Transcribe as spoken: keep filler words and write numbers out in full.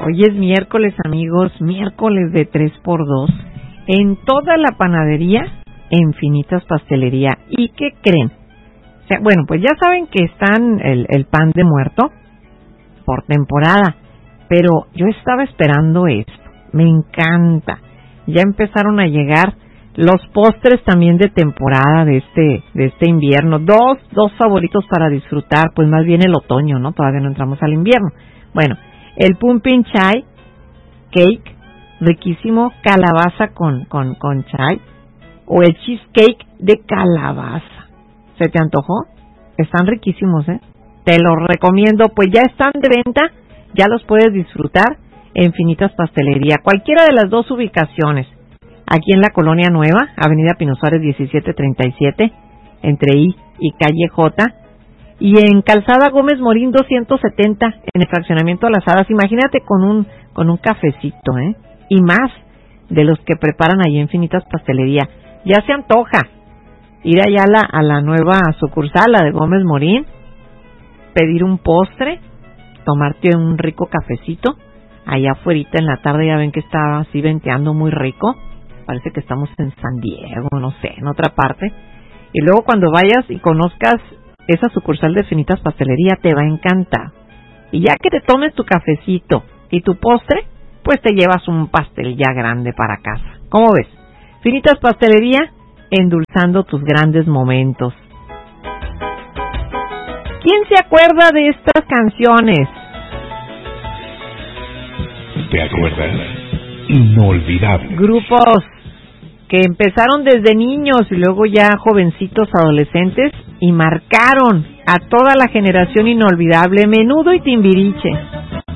Hoy es miércoles, amigos, miércoles de tres por dos. En toda la panadería, Infinitas Pastelería. ¿Y qué creen? O sea, bueno, pues ya saben que están el, el pan de muerto por temporada, pero yo estaba esperando esto. Me encanta. Ya empezaron a llegar los postres también de temporada de este de este invierno. Dos, dos favoritos para disfrutar, pues más bien el otoño, ¿no? Todavía no entramos al invierno. Bueno, el pumpkin chai cake, riquísimo, calabaza con, con, con chai, o el cheesecake de calabaza. ¿Se te antojó? Están riquísimos, ¿eh? Te los recomiendo, pues ya están de venta, ya los puedes disfrutar en Infinitas Pastelería. Cualquiera de las dos ubicaciones, aquí en la Colonia Nueva, Avenida Pino Suárez diecisiete treinta y siete, entre I y Calle J, y en Calzada Gómez Morín doscientos setenta, en el fraccionamiento de Las Hadas. Imagínate con un con un cafecito, ¿eh? Y más de los que preparan ahí en Infinitas Pastelería. Ya se antoja ir allá a la, a la nueva sucursal, la de Gómez Morín, pedir un postre, tomarte un rico cafecito. Allá afuera en la tarde ya ven que está así venteando muy rico. Parece que estamos en San Diego, no sé, en otra parte. Y luego cuando vayas y conozcas esa sucursal de Infinitas Pastelería, te va a encantar. Y ya que te tomes tu cafecito y tu postre, pues te llevas un pastel ya grande para casa. ¿Cómo ves? Infinitas Pastelería, endulzando tus grandes momentos. ¿Quién se acuerda de estas canciones? ¿Te acuerdas? Inolvidable. Grupos que empezaron desde niños y luego ya jovencitos, adolescentes, y marcaron a toda la generación inolvidable. Menudo y Timbiriche.